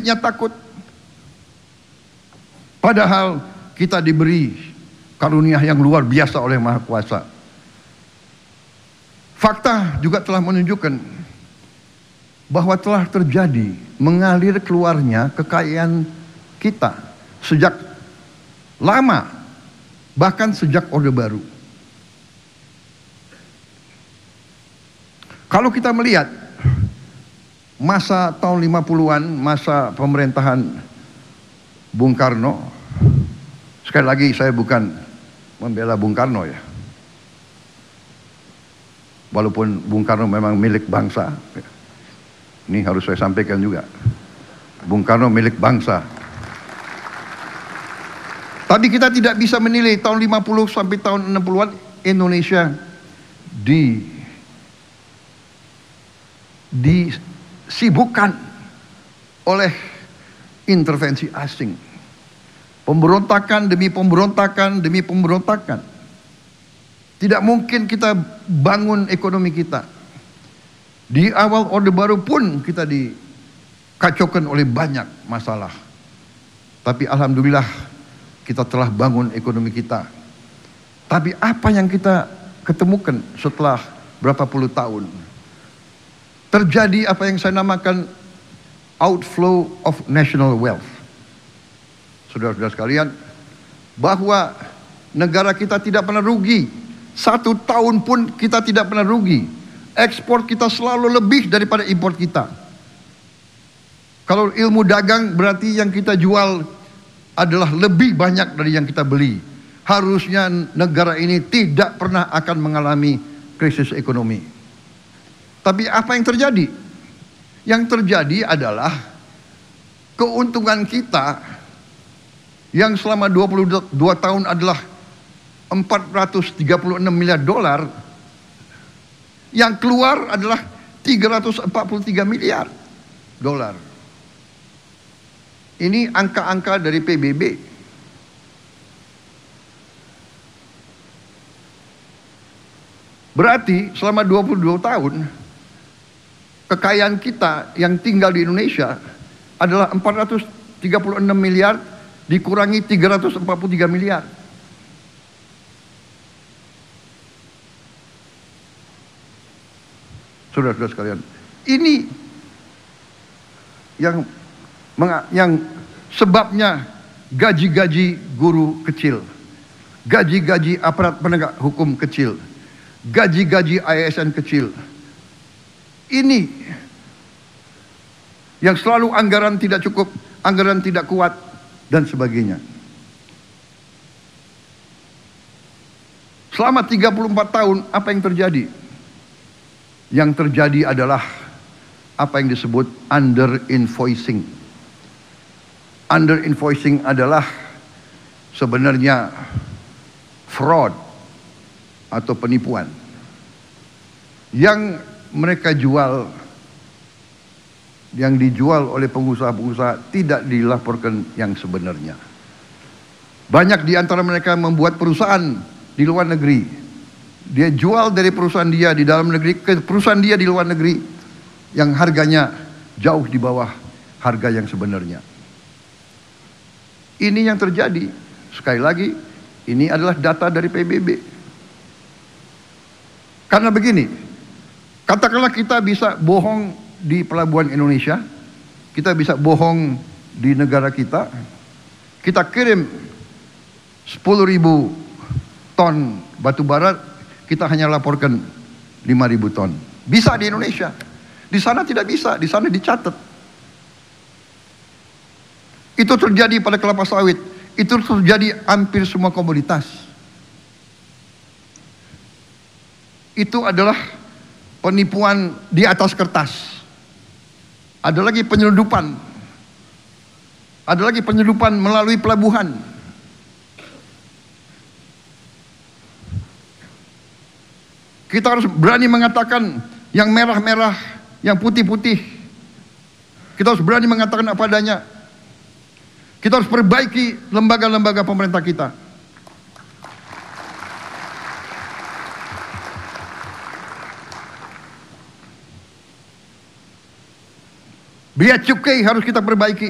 pemimpinnya takut. Padahal kita diberi karunia yang luar biasa oleh Maha Kuasa. Fakta juga telah menunjukkan bahwa telah terjadi mengalir keluarnya kekayaan kita sejak lama, bahkan sejak Orde Baru. Kalau kita melihat masa tahun 50-an, masa pemerintahan Bung Karno, sekali lagi saya bukan membela Bung Karno ya, walaupun Bung Karno memang milik bangsa. Ini harus saya sampaikan juga, Bung Karno milik bangsa. Tapi kita tidak bisa menilai tahun 50 sampai tahun 60-an Indonesia disibukkan oleh intervensi asing. Pemberontakan demi pemberontakan demi pemberontakan. Tidak mungkin kita bangun ekonomi kita. Di awal Orde Baru pun kita dikacaukan oleh banyak masalah. Tapi alhamdulillah kita telah bangun ekonomi kita. Tapi apa yang kita ketemukan setelah berapa puluh tahun? Terjadi apa yang saya namakan outflow of national wealth. Saudara-saudara sekalian, bahwa negara kita tidak pernah rugi. 1 tahun pun kita tidak pernah rugi. Ekspor kita selalu lebih daripada impor kita. Kalau ilmu dagang berarti yang kita jual adalah lebih banyak dari yang kita beli. Harusnya negara ini tidak pernah akan mengalami krisis ekonomi. Tapi apa yang terjadi? Yang terjadi adalah keuntungan kita yang selama 22 tahun adalah 436 miliar dolar, yang keluar adalah 343 miliar dolar. Ini angka-angka dari PBB. Berarti selama 22 tahun kekayaan kita yang tinggal di Indonesia adalah 436 miliar dikurangi 343 miliar. Saudara-saudara sekalian, ini yang sebabnya gaji-gaji guru kecil, gaji-gaji aparat penegak hukum kecil, gaji-gaji ASN kecil. Ini yang selalu anggaran tidak cukup, anggaran tidak kuat, dan sebagainya. Selama 34 tahun, apa yang terjadi? Yang terjadi adalah apa yang disebut under invoicing. Under invoicing adalah sebenarnya fraud atau penipuan yang mereka jual, yang dijual oleh pengusaha-pengusaha tidak dilaporkan yang sebenarnya. Banyak di antara mereka membuat perusahaan di luar negeri. Dia jual dari perusahaan dia di dalam negeri ke perusahaan dia di luar negeri yang harganya jauh di bawah harga yang sebenarnya. Ini yang terjadi. Sekali lagi, ini adalah data dari PBB. Karena begini, katakanlah kita bisa bohong di pelabuhan Indonesia, kita bisa bohong di negara kita kirim 10.000 ton batu bara, kita hanya laporkan 5.000 ton. Bisa di Indonesia. Di sana tidak bisa, di sana dicatat. Itu terjadi pada kelapa sawit. Itu terjadi hampir semua komoditas. Itu adalah penipuan di atas kertas. Ada lagi penyeludupan. Ada lagi penyeludupan melalui pelabuhan. Kita harus berani mengatakan yang merah-merah, yang putih-putih. Kita harus berani mengatakan apa adanya. Kita harus perbaiki lembaga-lembaga pemerintah kita. Bea cukai harus kita perbaiki.